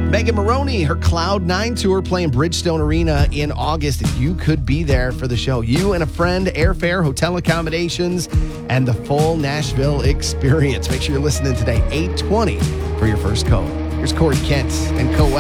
Megan Maroney, her Cloud9 tour playing Bridgestone Arena in August. You could be there for the show. You and a friend, airfare, hotel accommodations, and the full Nashville experience. Make sure you're listening today, 8:20 for your first code. Here's Corey Kent and Co.